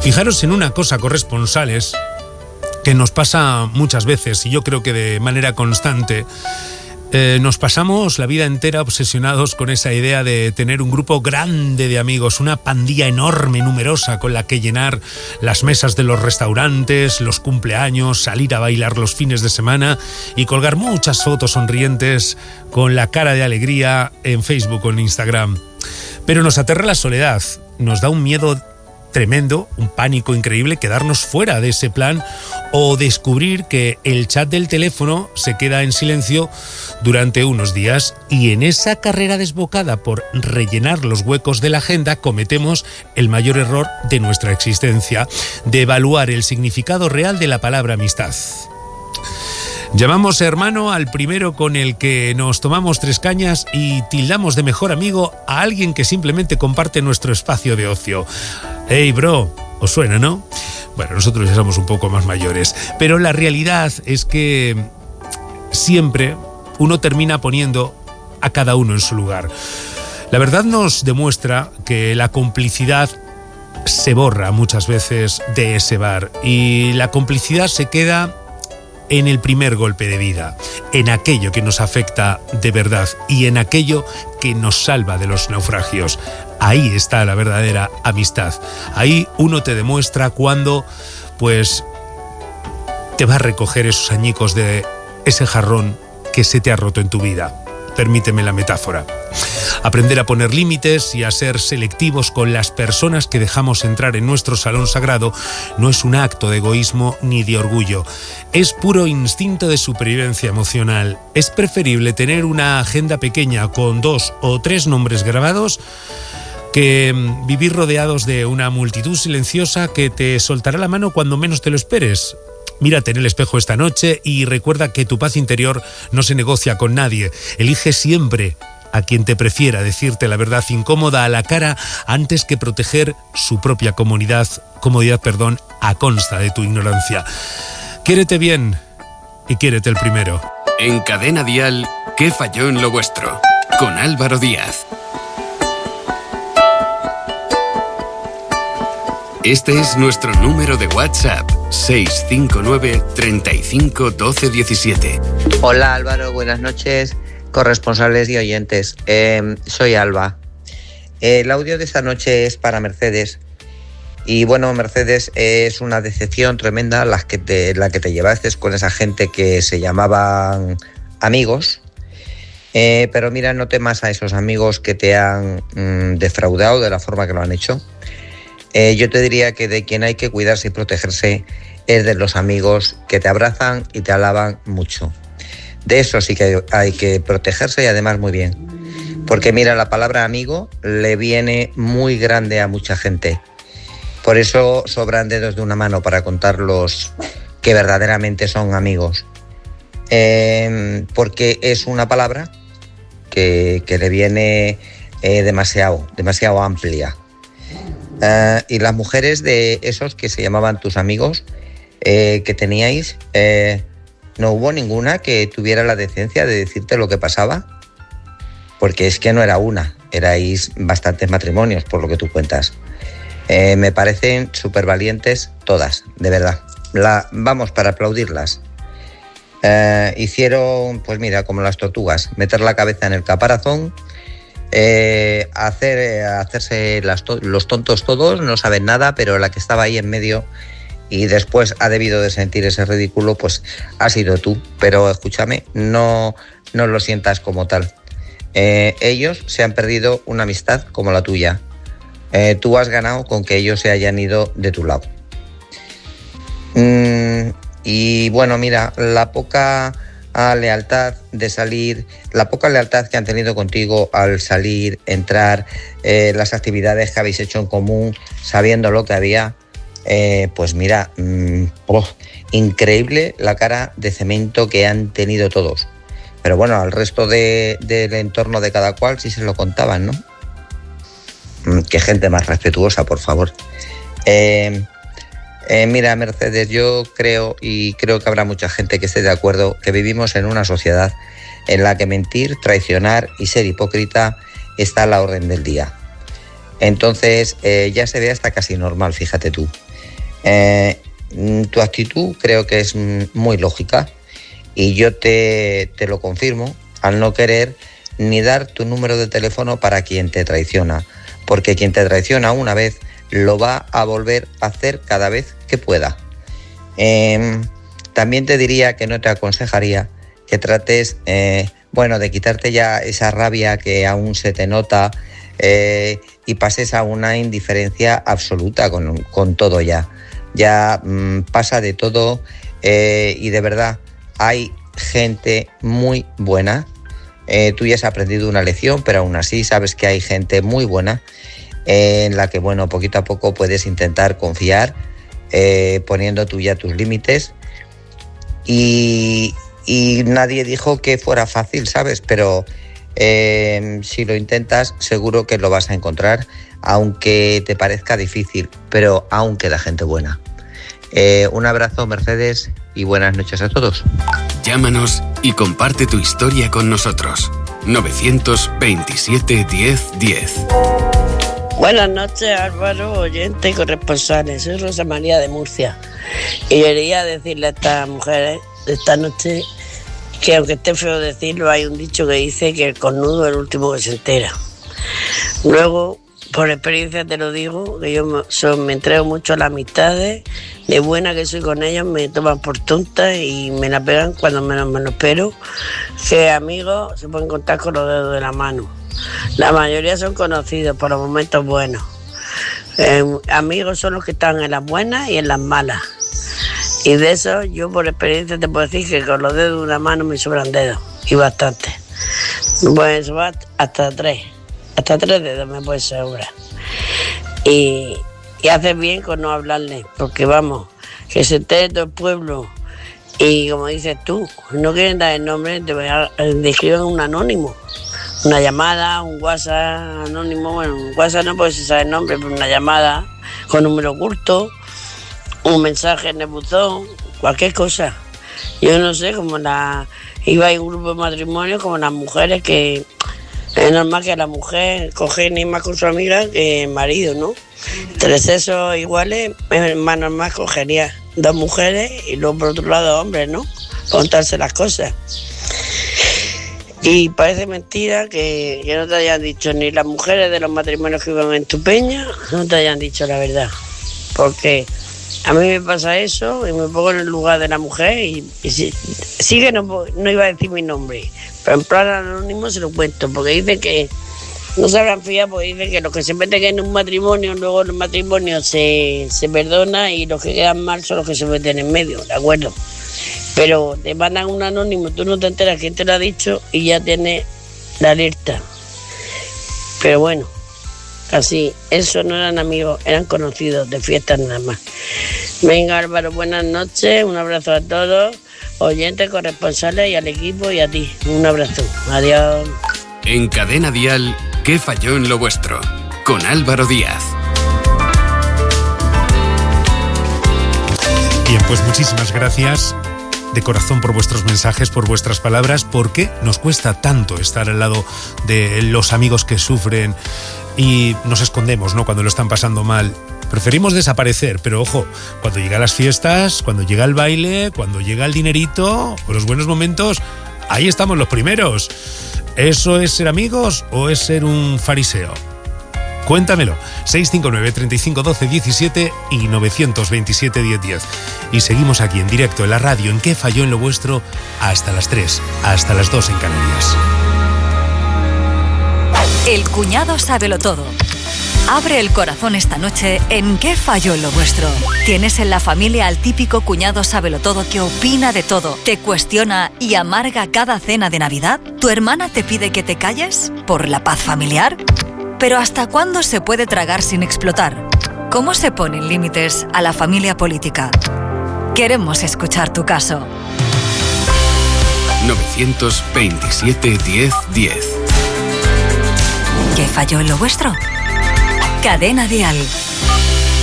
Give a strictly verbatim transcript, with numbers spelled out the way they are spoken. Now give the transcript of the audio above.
Fijaros en una cosa, corresponsales, que nos pasa muchas veces, y yo creo que de manera constante. Eh, nos pasamos la vida entera obsesionados con esa idea de tener un grupo grande de amigos, una pandilla enorme, numerosa, con la que llenar las mesas de los restaurantes, los cumpleaños, salir a bailar los fines de semana y colgar muchas fotos sonrientes con la cara de alegría en Facebook o en Instagram. Pero nos aterra la soledad, nos da un miedo tremendo, un pánico increíble quedarnos fuera de ese plan o descubrir que el chat del teléfono se queda en silencio durante unos días, y en esa carrera desbocada por rellenar los huecos de la agenda cometemos el mayor error de nuestra existencia, de evaluar el significado real de la palabra amistad. Llamamos hermano al primero con el que nos tomamos tres cañas y tildamos de mejor amigo a alguien que simplemente comparte nuestro espacio de ocio. Hey, bro, ¿os suena, no? Bueno, nosotros ya somos un poco más mayores, pero la realidad es que siempre uno termina poniendo a cada uno en su lugar. La verdad nos demuestra que la complicidad se borra muchas veces de ese bar, y la complicidad se queda en el primer golpe de vida, en aquello que nos afecta de verdad y en aquello que nos salva de los naufragios. Ahí está la verdadera amistad. Ahí uno te demuestra cuando, pues, te va a recoger esos añicos de ese jarrón que se te ha roto en tu vida. Permíteme la metáfora. Aprender a poner límites y a ser selectivos con las personas que dejamos entrar en nuestro salón sagrado no es un acto de egoísmo ni de orgullo. Es puro instinto de supervivencia emocional. Es preferible tener una agenda pequeña con dos o tres nombres grabados que vivir rodeados de una multitud silenciosa que te soltará la mano cuando menos te lo esperes. Mírate en el espejo esta noche y recuerda que tu paz interior no se negocia con nadie. Elige siempre a quien te prefiera decirte la verdad incómoda a la cara antes que proteger su propia comodidad, comodidad, perdón, a consta de tu ignorancia. Quiérete bien y quiérete el primero. En Cadena Dial, ¿qué falló en lo vuestro? Con Álvaro Díaz. Este es nuestro número de WhatsApp, seis cinco nueve, treinta y cinco, doce diecisiete. Hola Álvaro, buenas noches, corresponsales y oyentes. Eh, soy Alba. El audio de esta noche es para Mercedes. Y bueno, Mercedes, es una decepción tremenda la que te, la que te llevaste con esa gente que se llamaban amigos. Eh, pero mira, no temas a esos amigos que te han mmm, defraudado de la forma que lo han hecho. Eh, yo te diría que de quien hay que cuidarse y protegerse es de los amigos que te abrazan y te alaban mucho. De eso sí que hay que protegerse, y además muy bien. Porque mira, la palabra amigo le viene muy grande a mucha gente. Por eso sobran dedos de una mano para contar los que verdaderamente son amigos. Eh, porque es una palabra que, que le viene eh, demasiado, demasiado amplia. Uh, y las mujeres de esos que se llamaban tus amigos eh, que teníais, eh, ¿no hubo ninguna que tuviera la decencia de decirte lo que pasaba? Porque es que no era una, erais bastantes matrimonios por lo que tú cuentas. Eh, me parecen súper valientes todas, de verdad. La, vamos, para aplaudirlas. Eh, hicieron, pues mira, como las tortugas, meter la cabeza en el caparazón. Eh, hacer, hacerse las to- los tontos todos, no saben nada, pero la que estaba ahí en medio y después ha debido de sentir ese ridículo, pues ha sido tú. Pero escúchame, no, no lo sientas como tal. Eh, ellos se han perdido una amistad como la tuya. Eh, tú has ganado con que ellos se hayan ido de tu lado. Mm, y bueno, mira, la poca a lealtad de salir, la poca lealtad que han tenido contigo al salir, entrar, eh, las actividades que habéis hecho en común, sabiendo lo que había, eh, pues mira, mmm, oh, increíble la cara de cemento que han tenido todos. Pero bueno, al resto de, del entorno de cada cual sí se lo contaban, ¿no? Mm, qué gente más respetuosa, por favor. Eh... Eh, mira, Mercedes, yo creo, y creo que habrá mucha gente que esté de acuerdo, que vivimos en una sociedad en la que mentir, traicionar y ser hipócrita está a la orden del día. Entonces, eh, ya se ve hasta casi normal, fíjate tú. Eh, tu actitud creo que es muy lógica y yo te, te lo confirmo al no querer ni dar tu número de teléfono para quien te traiciona, porque quien te traiciona una vez lo va a volver a hacer cada vez que pueda. Eh, también te diría que no te aconsejaría que trates, eh, bueno, de quitarte ya esa rabia que aún se te nota eh, y pases a una indiferencia absoluta con, con todo ya. Ya mmm, pasa de todo eh, y de verdad hay gente muy buena. Eh, tú ya has aprendido una lección, pero aún así sabes que hay gente muy buena eh, en la que, bueno, poquito a poco puedes intentar confiar, eh, poniendo tú ya tus límites. Y, y nadie dijo que fuera fácil, ¿sabes? Pero eh, si lo intentas, seguro que lo vas a encontrar, aunque te parezca difícil, pero aún queda gente buena. Eh, un abrazo, Mercedes, y buenas noches a todos. Llámanos y comparte tu historia con nosotros. novecientos veintisiete diez diez. Buenas noches, Álvaro, oyente y corresponsales. Soy Rosa María de Murcia. Y quería decirle a estas mujeres de esta noche que, aunque esté feo decirlo, hay un dicho que dice que el cornudo es el último que se entera. Luego, por experiencia te lo digo, que yo me, son, me entrego mucho a las amistades, de buena que soy con ellos, me toman por tonta y me la pegan cuando menos me lo espero, que amigos se pueden contar con los dedos de la mano. La mayoría son conocidos por los momentos buenos. Eh, amigos son los que están en las buenas y en las malas. Y de eso yo por experiencia te puedo decir que con los dedos de una mano me sobran dedos, y bastante. Me pueden sobrar hasta tres. Hasta tres dedos me puede sobrar. Y, y haces bien con no hablarle, porque vamos, que se entere todo el pueblo. Y como dices tú, no quieren dar el nombre, te describen un anónimo. Una llamada, un WhatsApp anónimo, bueno, un WhatsApp no puede saber el nombre, pero una llamada con número oculto, un mensaje en el buzón, cualquier cosa. Yo no sé, como la iba a un grupo de matrimonio, como las mujeres que es normal que la mujer coge ni más con su amiga que el marido, ¿no? Tres sexos iguales, es más normal cogería dos mujeres y luego por otro lado hombres, ¿no? Contarse las cosas. Y parece mentira que, que no te hayan dicho ni las mujeres de los matrimonios que viven en tu peña, no te hayan dicho la verdad. Porque a mí me pasa eso y me pongo en el lugar de la mujer y, y sí, sí que no, no iba a decir mi nombre, pero en plan anónimo se lo cuento, porque dicen que no se habrán fijado, porque dicen que los que se meten en un matrimonio, luego el matrimonio se, se perdona y los que quedan mal son los que se meten en medio, ¿de acuerdo? Pero te mandan un anónimo, tú no te enteras quién te lo ha dicho y ya tienes la alerta. Pero bueno, así, eso no eran amigos, eran conocidos de fiestas nada más. Venga, Álvaro, buenas noches, un abrazo a todos, oyentes, corresponsales y al equipo y a ti. Un abrazo, adiós. En Cadena Dial, ¿qué falló en lo vuestro? Con Álvaro Díaz. Bien, pues muchísimas gracias de corazón por vuestros mensajes, por vuestras palabras, porque nos cuesta tanto estar al lado de los amigos que sufren y nos escondemos, ¿no?, cuando lo están pasando mal. Preferimos desaparecer, pero ojo, cuando llega las fiestas, cuando llega el baile, cuando llega el dinerito o los buenos momentos, ahí estamos los primeros. ¿Eso es ser amigos o es ser un fariseo? Cuéntamelo, seis cinco nueve, treinta y cinco, doce, diecisiete y novecientos veintisiete, diez, diez. Y seguimos aquí en directo en la radio, en ¿Qué falló en lo vuestro? Hasta las tres, hasta las dos en Canarias. El cuñado sábelo todo. Abre el corazón esta noche en ¿Qué falló en lo vuestro? ¿Tienes en la familia al típico cuñado sábelotodo que opina de todo, te cuestiona y amarga cada cena de Navidad? ¿Tu hermana te pide que te calles por la paz familiar? Pero ¿hasta cuándo se puede tragar sin explotar? ¿Cómo se ponen límites a la familia política? Queremos escuchar tu caso. novecientos veintisiete, diez, diez. ¿Qué falló en lo vuestro? Cadena Dial.